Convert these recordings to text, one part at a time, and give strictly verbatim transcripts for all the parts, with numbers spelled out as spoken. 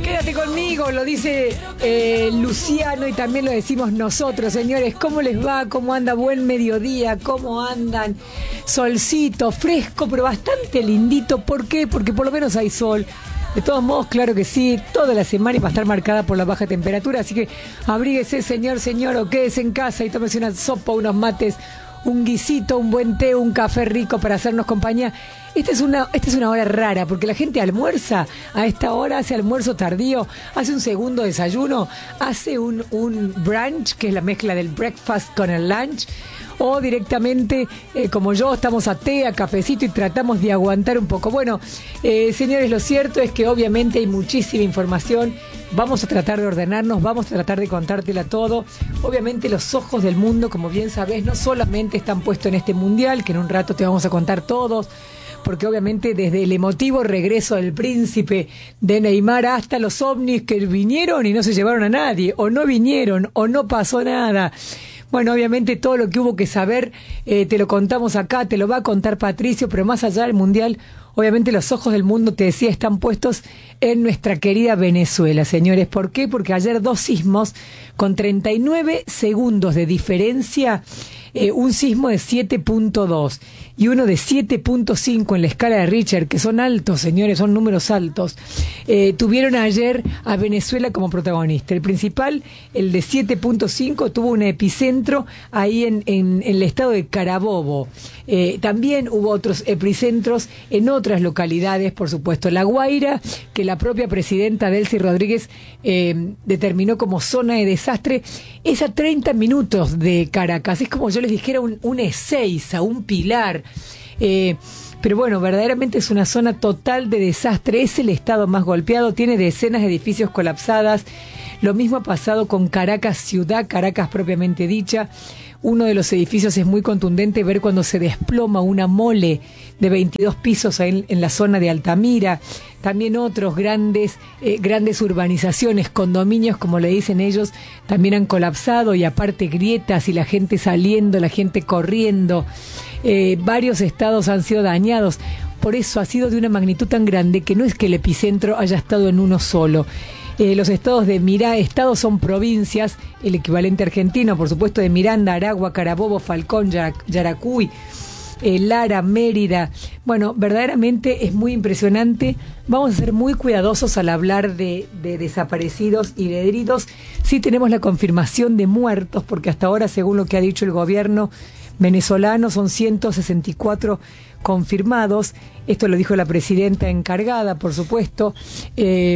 Quédate conmigo, lo dice eh, Luciano y también lo decimos nosotros, señores. ¿Cómo les va? ¿Cómo anda? Buen mediodía, ¿cómo andan? Solcito, fresco, pero bastante lindito. ¿Por qué? Porque por lo menos hay sol. De todos modos, claro que sí, toda la semana va a estar marcada por la baja temperatura, así que abríguese, señor, señor, o quédese en casa y tómese una sopa, unos mates, un guisito, un buen té, un café rico para hacernos compañía. Esta es una, esta es una hora rara, porque la gente almuerza a esta hora, hace almuerzo tardío, hace un segundo desayuno, hace un, un brunch, que es la mezcla del breakfast con el lunch, o directamente, eh, como yo, estamos a té, a cafecito y tratamos de aguantar un poco. Bueno, eh, señores, lo cierto es que obviamente hay muchísima información. Vamos a tratar de ordenarnos, vamos a tratar de contártela todo. Obviamente los ojos del mundo, como bien sabés, no solamente están puestos en este mundial, que en un rato te vamos a contar todos, porque obviamente desde el emotivo regreso del príncipe de Neymar hasta los ovnis que vinieron y no se llevaron a nadie, o no vinieron, o no pasó nada. Bueno, obviamente todo lo que hubo que saber eh, te lo contamos acá, te lo va a contar Patricio, pero más allá del mundial, obviamente los ojos del mundo, te decía, están puestos en nuestra querida Venezuela, señores. ¿Por qué? Porque ayer dos sismos con treinta y nueve segundos de diferencia, eh, un sismo de siete punto dos y uno de siete punto cinco en la escala de Richter, que son altos, señores, son números altos, eh, tuvieron ayer a Venezuela como protagonista. El principal, el de siete punto cinco, tuvo un epicentro ahí en, en, en el estado de Carabobo. Eh, también hubo otros epicentros en otras localidades, por supuesto. La Guaira, que la propia presidenta Delcy Rodríguez eh, determinó como zona de desastre, es a treinta minutos de Caracas. Es como yo les dijera un, un Ezeiza, un Pilar. Eh, pero bueno, verdaderamente es una zona total de desastre. Es el estado más golpeado, tiene decenas de edificios colapsadas. Lo mismo ha pasado con Caracas ciudad, Caracas propiamente dicha. Uno de los edificios es muy contundente ver cuando se desploma una mole de veintidós pisos en, en la zona de Altamira. También otros grandes, eh, grandes urbanizaciones, condominios, como le dicen ellos, también han colapsado, y aparte grietas y la gente saliendo, la gente corriendo. Eh, varios estados han sido dañados. Por eso ha sido de una magnitud tan grande que no es que el epicentro haya estado en uno solo. Eh, los estados de Miranda, estados son provincias, el equivalente argentino, por supuesto, de Miranda, Aragua, Carabobo, Falcón, Yarac- Yaracuy, eh, Lara, Mérida. Bueno, verdaderamente es muy impresionante. Vamos a ser muy cuidadosos al hablar de, de desaparecidos y de heridos. Sí tenemos la confirmación de muertos, porque hasta ahora, según lo que ha dicho el gobierno venezolano, son ciento sesenta y cuatro confirmados. Esto lo dijo la presidenta encargada, por supuesto. Eh,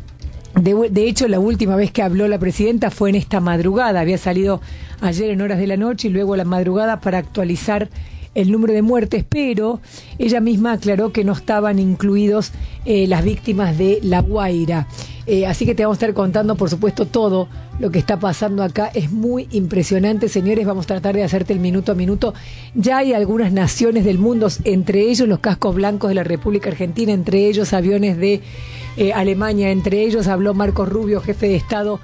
De, de hecho, la última vez que habló la presidenta fue en esta madrugada. Había salido ayer en horas de la noche y luego a la madrugada para actualizar el número de muertes, pero ella misma aclaró que no estaban incluidos eh, las víctimas de La Guaira. Eh, así que te vamos a estar contando, por supuesto, todo lo que está pasando acá. Es muy impresionante, señores. Vamos a tratar de hacerte el minuto a minuto. Ya hay algunas naciones del mundo, entre ellos los cascos blancos de la República Argentina, entre ellos aviones de eh, Alemania, entre ellos habló Marcos Rubio, jefe de Estado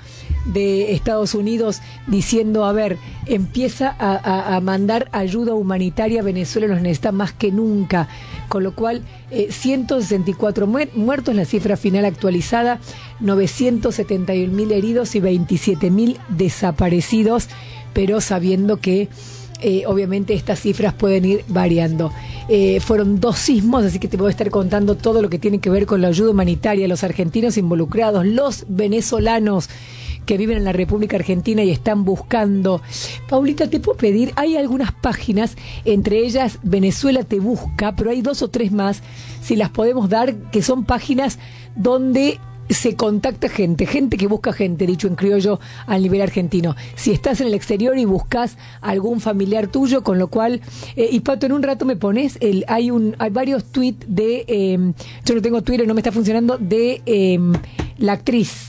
de Estados Unidos, diciendo, a ver, empieza a, a, a mandar ayuda humanitaria. Venezuela los necesita más que nunca, con lo cual eh, ciento sesenta y cuatro mu- muertos, la cifra final actualizada, novecientos setenta y un mil heridos y veintisiete mil desaparecidos, pero sabiendo que eh, obviamente estas cifras pueden ir variando. Eh, fueron dos sismos, así que te voy a estar contando todo lo que tiene que ver con la ayuda humanitaria, los argentinos involucrados, los venezolanos que viven en la República Argentina y están buscando. Paulita, te puedo pedir, hay algunas páginas, entre ellas Venezuela Te Busca, pero hay dos o tres más, si las podemos dar, que son páginas donde se contacta gente, gente que busca gente, dicho en criollo al nivel argentino. Si estás en el exterior y buscas algún familiar tuyo, con lo cual, eh, y Pato, en un rato me pones, el, hay un hay varios tweets de, eh, yo no tengo Twitter, no me está funcionando, de eh, la actriz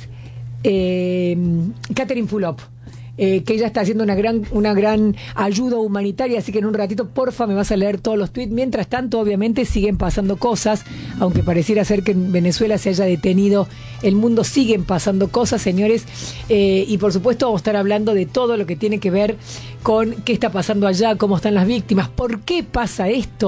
Eh, Catherine Fulop, eh, que ella está haciendo una gran una gran ayuda humanitaria, así que en un ratito, porfa, me vas a leer todos los tweets. Mientras tanto, obviamente, siguen pasando cosas, aunque pareciera ser que en Venezuela se haya detenido el mundo, siguen pasando cosas, señores, eh, y por supuesto vamos a estar hablando de todo lo que tiene que ver con qué está pasando allá, cómo están las víctimas, por qué pasa esto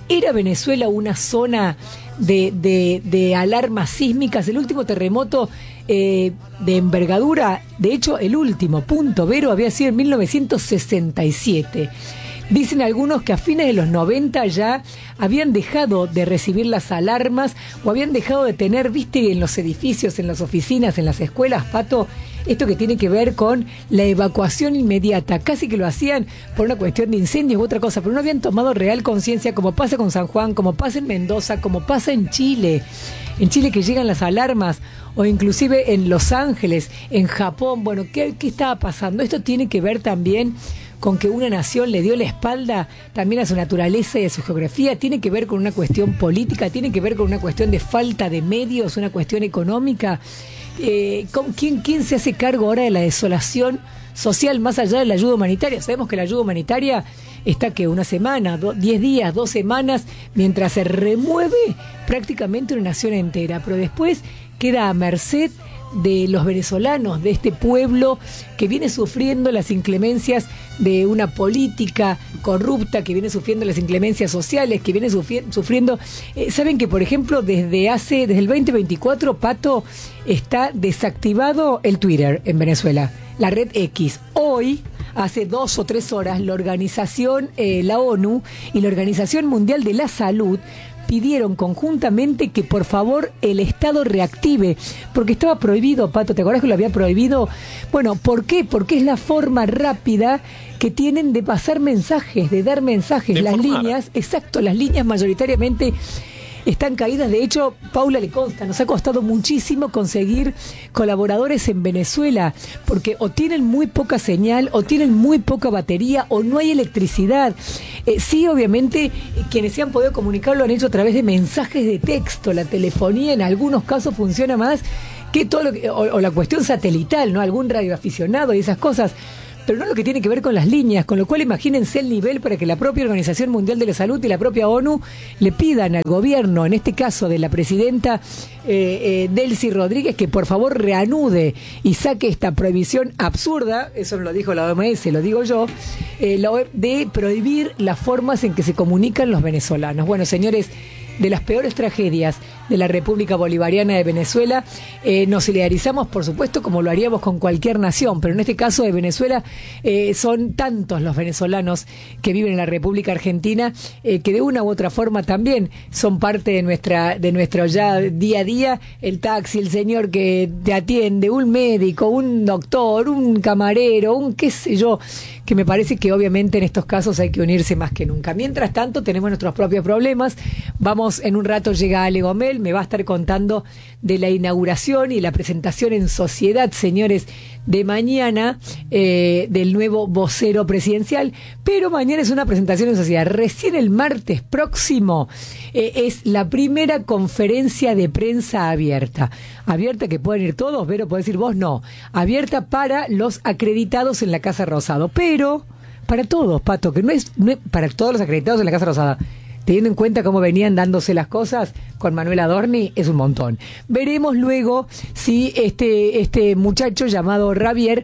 ¿Era Venezuela una zona de, de, de alarmas sísmicas? El último terremoto eh, de envergadura, de hecho el último, punto Vero, había sido en mil novecientos sesenta y siete. Dicen algunos que a fines de los noventa ya habían dejado de recibir las alarmas o habían dejado de tener, viste, en los edificios, en las oficinas, en las escuelas, Pato, esto que tiene que ver con la evacuación inmediata. Casi que lo hacían por una cuestión de incendios u otra cosa, pero no habían tomado real conciencia, como pasa con San Juan, como pasa en Mendoza, como pasa en Chile. En Chile que llegan las alarmas, o inclusive en Los Ángeles, en Japón. Bueno, ¿qué, qué estaba pasando? Esto tiene que ver también con que una nación le dio la espalda también a su naturaleza y a su geografía, tiene que ver con una cuestión política, tiene que ver con una cuestión de falta de medios, una cuestión económica. Eh, ¿quién, ¿Quién se hace cargo ahora de la desolación social más allá de la ayuda humanitaria? Sabemos que la ayuda humanitaria está que una semana, do, diez días, dos semanas, mientras se remueve prácticamente una nación entera, pero después queda a merced de los venezolanos, de este pueblo que viene sufriendo las inclemencias de una política corrupta, que viene sufriendo las inclemencias sociales, que viene sufriendo... Eh, Saben que, por ejemplo, desde hace desde el veinte veinticuatro, Pato, está desactivado el Twitter en Venezuela, la red X. Hoy, hace dos o tres horas, la organización, eh, la ONU y la Organización Mundial de la Salud pidieron conjuntamente que por favor el Estado reactive, porque estaba prohibido, Pato, ¿te acuerdas que lo había prohibido? Bueno, ¿por qué? Porque es la forma rápida que tienen de pasar mensajes, de dar mensajes. De las formar. líneas, exacto, las líneas mayoritariamente están caídas. De hecho, Paula le consta, nos ha costado muchísimo conseguir colaboradores en Venezuela, porque o tienen muy poca señal, o tienen muy poca batería, o no hay electricidad. Eh, sí, obviamente, quienes se han podido comunicar lo han hecho a través de mensajes de texto. La telefonía en algunos casos funciona más que todo lo que, o, o la cuestión satelital, ¿no? Algún radioaficionado y esas cosas, pero no lo que tiene que ver con las líneas, con lo cual imagínense el nivel para que la propia Organización Mundial de la Salud y la propia ONU le pidan al gobierno, en este caso de la presidenta eh, eh, Delcy Rodríguez, que por favor reanude y saque esta prohibición absurda, eso no lo dijo la O M S, lo digo yo, eh, de prohibir las formas en que se comunican los venezolanos. Bueno, señores, de las peores tragedias de la República Bolivariana de Venezuela, eh, nos solidarizamos, por supuesto, como lo haríamos con cualquier nación, pero en este caso de Venezuela eh, son tantos los venezolanos que viven en la República Argentina eh, que de una u otra forma también son parte de nuestra de nuestro ya día a día. El taxi, el señor que te atiende, un médico, un doctor, un camarero, un qué sé yo, que me parece que obviamente en estos casos hay que unirse más que nunca. Mientras tanto, tenemos nuestros propios problemas. Vamos, en un rato llega Ale Gomel, me va a estar contando de la inauguración y la presentación en sociedad, señores, de mañana, eh, del nuevo vocero presidencial, pero mañana es una presentación en sociedad. Recién el martes próximo eh, es la primera conferencia de prensa abierta. Abierta que pueden ir todos, pero podés decir vos no. Abierta para los acreditados en la Casa Rosado, pero para todos, Pato, que no es, no es para todos los acreditados en la Casa Rosada. Teniendo en cuenta cómo venían dándose las cosas con Manuel Adorni, es un montón. Veremos luego si este, este muchacho llamado Javier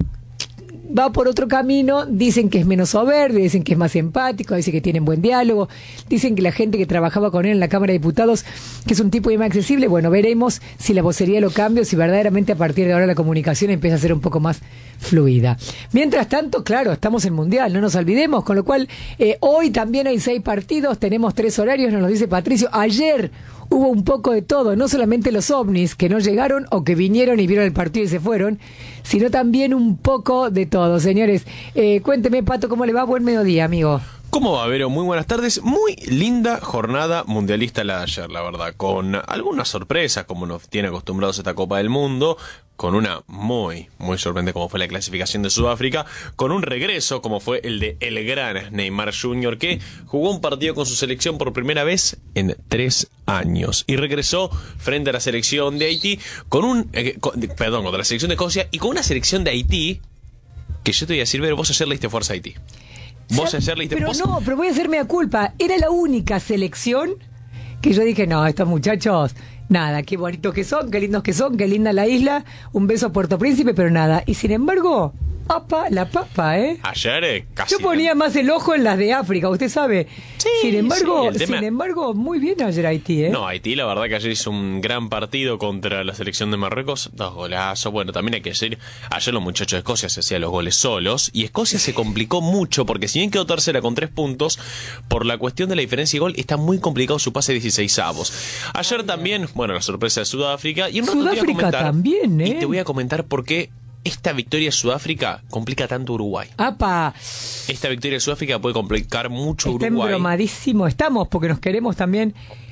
va por otro camino. Dicen que es menos soberbio, dicen que es más empático, dicen que tienen buen diálogo, dicen que la gente que trabajaba con él en la Cámara de Diputados, que es un tipo más accesible. Bueno, veremos si la vocería lo cambia, si verdaderamente a partir de ahora la comunicación empieza a ser un poco más fluida. Mientras tanto, claro, estamos en Mundial, no nos olvidemos, con lo cual eh, hoy también hay seis partidos, tenemos tres horarios, nos lo dice Patricio. Ayer hubo un poco de todo, no solamente los ovnis que no llegaron o que vinieron y vieron el partido y se fueron, sino también un poco de todo, señores. Eh, cuénteme, Pato, ¿cómo le va? Buen mediodía, amigo. ¿Cómo va, Vero? Muy buenas tardes. Muy linda jornada mundialista la de ayer, la verdad, con algunas sorpresas, como nos tiene acostumbrados esta Copa del Mundo, con una muy, muy sorprendente como fue la clasificación de Sudáfrica, con un regreso como fue el de el gran Neymar junior, que jugó un partido con su selección por primera vez en tres años y regresó frente a la selección de Haití con un, eh, con, perdón, contra la selección de Escocia y con una selección de Haití que yo te voy a decir, Vero, vos ayer le diste fuerza a Haití. Vos ayer le diste Pero fuerza. no, pero voy a hacerme la culpa. Era la única selección que yo dije, no, estos muchachos, nada, qué bonitos que son, qué lindos que son, qué linda la isla, un beso a Puerto Príncipe, pero nada. Y sin embargo, Apa, la papa, ¿eh? Ayer eh, casi... Yo ponía más el ojo en las de África, usted sabe. Sí, sin embargo, sí, tema... sin embargo, muy bien ayer Haití, ¿eh? No, Haití la verdad que ayer hizo un gran partido contra la selección de Marruecos, dos golazos. Bueno, también hay que decir, ayer los muchachos de Escocia se hacían los goles solos y Escocia se complicó mucho porque si bien quedó tercera con tres puntos, por la cuestión de la diferencia de gol está muy complicado su pase de dieciseisavos. Ayer también, bueno, la sorpresa de Sudáfrica y un rato Sudáfrica te voy a comentar, también, ¿eh? Y te voy a comentar por qué esta victoria de Sudáfrica complica tanto a Uruguay. ¡Apa! Esta victoria de Sudáfrica puede complicar mucho a Está Uruguay. embromadísimo. Estamos, porque nos queremos también.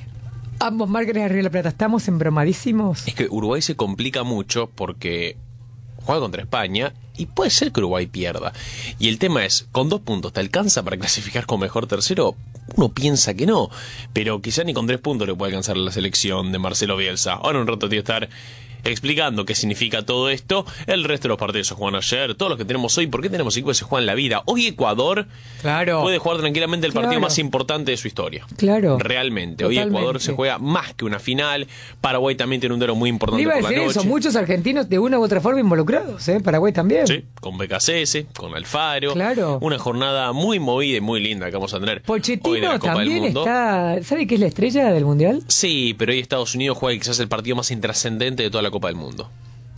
Ambos márgenes de Río de la Plata. ¿Estamos embromadísimos? Es que Uruguay se complica mucho porque juega contra España y puede ser que Uruguay pierda. Y el tema es, con dos puntos, ¿te alcanza para clasificar como mejor tercero? Uno piensa que no, pero quizá ni con tres puntos le puede alcanzar a la selección de Marcelo Bielsa. Ahora un rato tío estar explicando qué significa todo esto. El resto de los partidos se juegan ayer, todos los que tenemos hoy. ¿Por qué tenemos equipos que se juegan en la vida? Hoy Ecuador claro. puede jugar tranquilamente el claro. partido más importante de su historia. Claro. Realmente. Totalmente. Hoy Ecuador se juega más que una final. Paraguay también tiene un duelo muy importante iba a por la decir noche. eso, muchos argentinos de una u otra forma involucrados, ¿eh? Paraguay también. Sí, con B K C S, con Alfaro. Claro. Una jornada muy movida y muy linda que vamos a tener Pochettino hoy de la Copa también del Mundo. está... ¿Sabe qué es la estrella del Mundial? Sí, pero hoy Estados Unidos juega quizás el partido más intrascendente de toda la Copa del Mundo.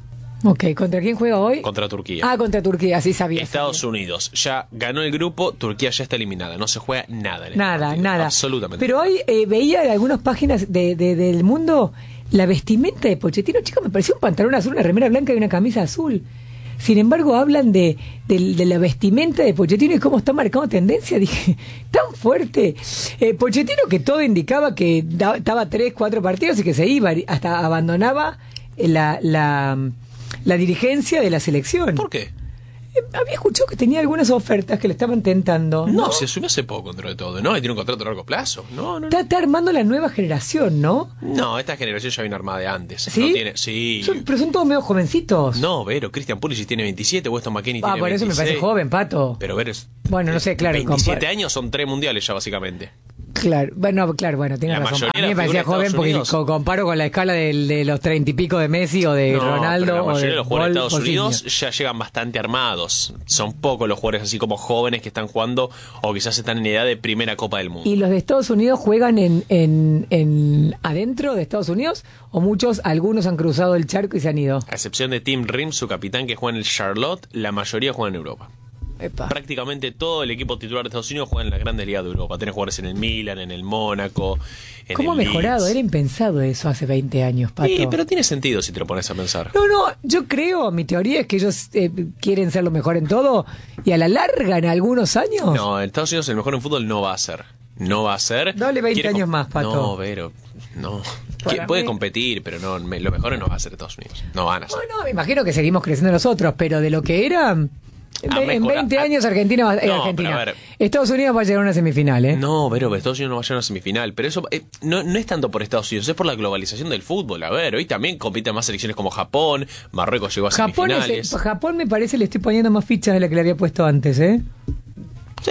Ok, ¿contra quién juega hoy? Contra Turquía. Ah, contra Turquía, sí sabía. Estados sabía. Unidos ya ganó el grupo, Turquía ya está eliminada. No se juega nada en este Nada, partido. nada. Absolutamente. Pero hoy eh, veía en algunas páginas de, de- del mundo la vestimenta de Pochettino. Chicos, me pareció un pantalón azul, una remera blanca y una camisa azul. Sin embargo, hablan de, de, de la vestimenta de Pochettino y cómo está marcando tendencia. Dije, tan fuerte. Eh, Pochettino que todo indicaba que da- estaba tres, cuatro partidos y que se iba, hasta abandonaba la, la, la dirigencia de la selección. ¿Por qué? Eh, Había escuchado que tenía algunas ofertas que le estaban tentando. No, se asumió hace poco dentro de todo, ¿no? Y tiene un contrato a largo plazo. No, no, no. Está, está armando la nueva generación, ¿no? No, esta generación ya viene armada de antes. ¿Sí? No tiene, sí. Son- pero son todos medio jovencitos. No, Vero, Christian Pulisic tiene veintisiete, Weston McKennie Ah, tiene por eso me veintiséis. parece joven, Pato. Pero Vero es... Bueno, no sé, claro. veintisiete compa- años son tres mundiales ya, básicamente. Claro, bueno, claro, bueno, tiene La razón. mayoría A mí de me las parecía figuras de joven Estados porque Unidos- co- comparo con la escala del- de, los treinta y pico de Messi o de No, Ronaldo pero la o mayoría de de los jugadores de Paul Estados Unidos Pocinho. ya llegan bastante armados. Son pocos los jugadores así como jóvenes que están jugando o quizás están en edad de primera Copa del Mundo. ¿Y los de Estados Unidos juegan en, en, en adentro de Estados Unidos? ¿O muchos, algunos han cruzado el charco y se han ido? A excepción de Tim Rim, su capitán que juega en el Charlotte, la mayoría juegan en Europa. Epa. Prácticamente todo el equipo titular de Estados Unidos juega en la Grandes Ligas de Europa. Tenés jugadores en el Milan, en el Mónaco, en ¿Cómo ha el mejorado? Leeds. Era impensado eso hace veinte años, Pato. Sí, pero tiene sentido si te lo pones a pensar. No, no, yo creo, mi teoría es que ellos eh, quieren ser lo mejor en todo y a la larga, en algunos años... No, en Estados Unidos el mejor en fútbol no va a ser. No va a ser. Dale veinte Quiere años com- más, Pato. No, pero no. Para Que- Puede mí- competir, pero no, me- lo mejor no va a ser Estados Unidos. No van a ser. No, no, me imagino que seguimos creciendo nosotros, pero de lo que era... En, Ha ve- en mejorado. veinte años Argentina va, eh, No, Argentina. pero a ver. Estados Unidos va a llegar a una semifinal, ¿eh? No, pero Estados Unidos no va a llegar a una semifinal. Pero eso eh, no, no es tanto por Estados Unidos, es por la globalización del fútbol. A ver, hoy también compiten más selecciones como Japón, Marruecos llegó a Japón, es- semifinales. Japón me parece le estoy poniendo más fichas de la que le había puesto antes, ¿eh? Sí,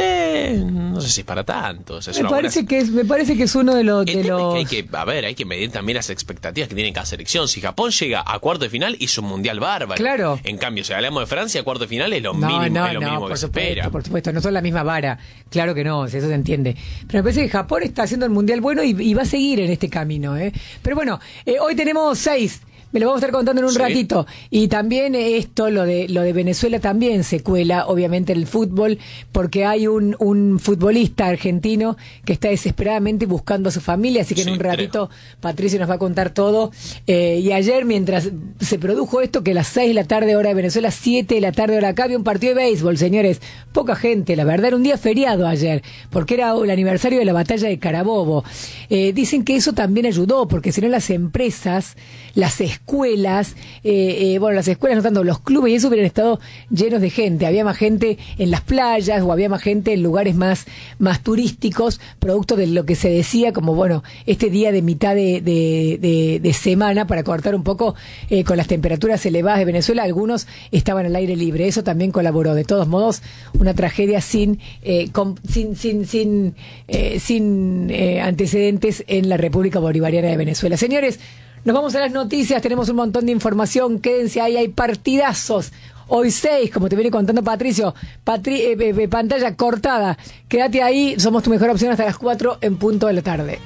no sé si es para tanto. Es Me una parece buena- que es, me parece que es uno de los, El de tema los... es que hay que, a ver, hay que medir también las expectativas que tiene cada selección. Si Japón llega a cuarto de final, hizo un mundial bárbaro. Claro. En cambio, si hablamos de Francia, cuarto de final es lo No, mínimo, no, es lo no, mínimo por que se supuesto, espera. por supuesto, no son la misma vara. Claro que no, si eso se entiende. Pero me parece que Japón está haciendo el mundial bueno y, y va a seguir en este camino, ¿eh? Pero bueno, eh, hoy tenemos seis. Me lo vamos a estar contando en un Sí. ratito. Y también esto, lo de lo de Venezuela, también se cuela, obviamente, en el fútbol, porque hay un, un futbolista argentino que está desesperadamente buscando a su familia, así que Sí, en un ratito Patricio nos va a contar todo. Eh, y ayer, mientras se produjo esto, que a las seis de la tarde hora de Venezuela, siete de la tarde hora acá, había un partido de béisbol, señores. Poca gente, la verdad, era un día feriado ayer, porque era el aniversario de la batalla de Carabobo. Eh, dicen que eso también ayudó, porque si no las empresas, las escuelas, eh, eh, bueno, las escuelas no tanto, los clubes y eso hubieran estado llenos de gente. Había más gente en las playas o había más gente en lugares más, más turísticos, producto de lo que se decía como, bueno, este día de mitad de, de, de, de semana, para cortar un poco eh, con las temperaturas elevadas de Venezuela, algunos estaban al aire libre. Eso también colaboró. De todos modos, una tragedia sin, eh, con, sin, sin, sin, eh, sin eh, antecedentes en la República Bolivariana de Venezuela. Señores, nos vamos a las noticias, tenemos un montón de información, quédense ahí, hay partidazos. Hoy seis, como te viene contando Patricio, Patri eh, eh, pantalla cortada. Quédate ahí, somos tu mejor opción hasta las cuatro en punto de la tarde.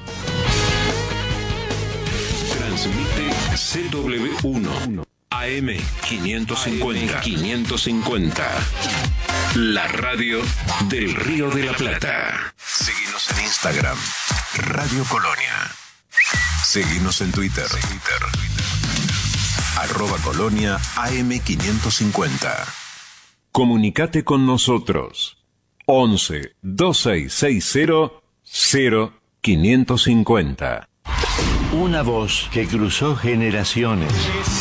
Transmite C W uno A M quinientos cincuenta. quinientos cincuenta. La radio del Río de la Plata. Seguinos en Instagram, Radio Colonia. Seguinos en Twitter, Twitter. Arroba Colonia A M quinientos cincuenta. Comunicate con nosotros. once, veintiséis sesenta, cero, quinientos cincuenta. Una voz que cruzó generaciones.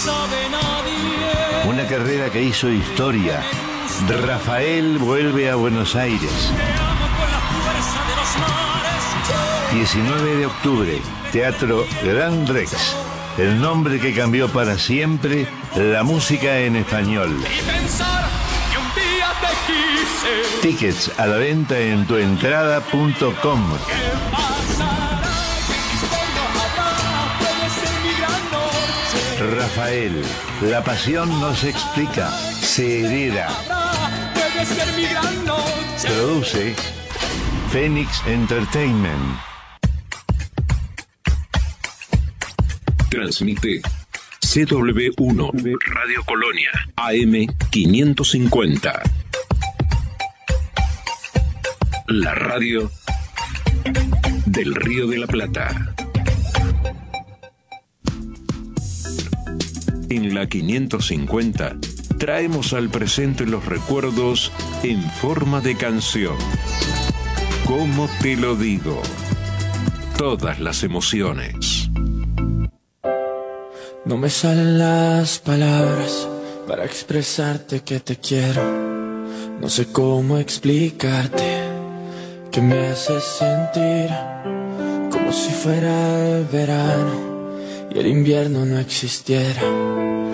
Una carrera que hizo historia. Rafael vuelve a Buenos Aires. diecinueve de octubre, Teatro Gran Rex. El nombre que cambió para siempre la música en español. Tickets a la venta en tuentrada punto com. Rafael, la pasión no se explica, se hereda. Produce Phoenix Entertainment. Transmite C W uno Radio Colonia A M quinientos cincuenta. La radio del Río de la Plata. En la quinientos cincuenta traemos al presente los recuerdos en forma de canción. ¿Cómo te lo digo? Todas las emociones. No me salen las palabras para expresarte que te quiero. No sé cómo explicarte que me haces sentir como si fuera el verano y el invierno no existiera.